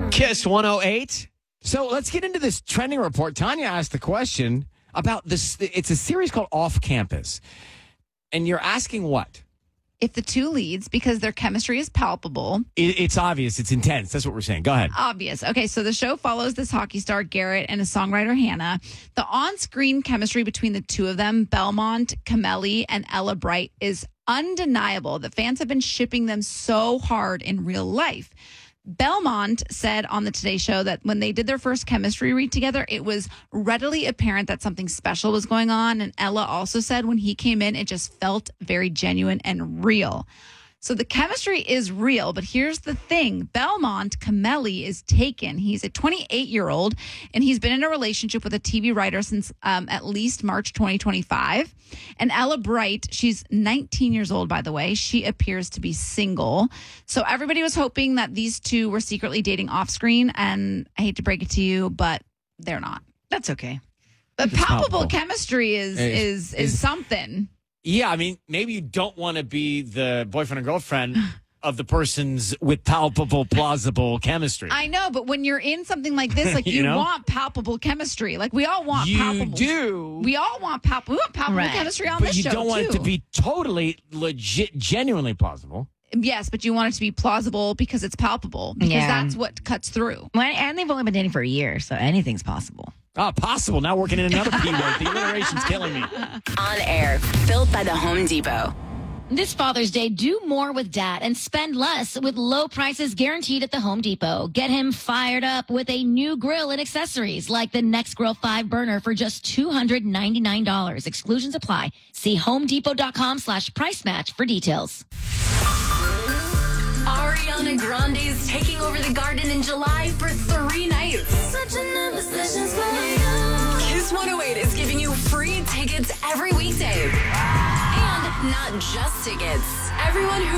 Kiss 108. So let's get into this trending report. Tanya asked the question about this. It's a series called Off Campus. And you're asking what? If the two leads, because their chemistry is palpable. It's obvious. It's intense. That's what we're saying. Go ahead. Obvious. Okay, so the show follows this hockey star, Garrett, and a songwriter, Hannah. The on-screen chemistry between the two of them, Belmont, Camelli, and Ella Bright, is undeniable. The fans have been shipping them so hard in real life. Belmont said on the Today Show that when they did their first chemistry read together, it was readily apparent that something special was going on. And Ella also said when he came in, it just felt very genuine and real. So the chemistry is real, but here's the thing. Belmont, Camelli, is taken. He's a 28-year-old, and he's been in a relationship with a TV writer since at least March 2025. And Ella Bright, she's 19 years old, by the way. She appears to be single. So everybody was hoping that these two were secretly dating off-screen, and I hate to break it to you, but they're not. That's okay. But palpable chemistry is something. Yeah, I mean, maybe you don't want to be the boyfriend or girlfriend of the persons with palpable, plausible chemistry. I know, but when you're in something like this, like you want palpable chemistry. Like we all want palpable. You do. We all want palpable. We want palpable chemistry on this show, But you don't want it to be totally legit, genuinely plausible. Yes, but you want it to be plausible because it's palpable. Because that's what cuts through. Well, and they've only been dating for a year, so anything's possible. Oh, possible. Now working in another P word. The alliteration's killing me. On air, built by the Home Depot. This Father's Day, do more with Dad and spend less with low prices guaranteed at the Home Depot. Get him fired up with a new grill and accessories like the Nextgrill 5-burner for just $299. Exclusions apply. See homedepot.com/price match for details. Ariana Grande's taking over the Garden in July for 3 nights. Kiss 108 is giving you free tickets every weekday. And not just tickets. Everyone who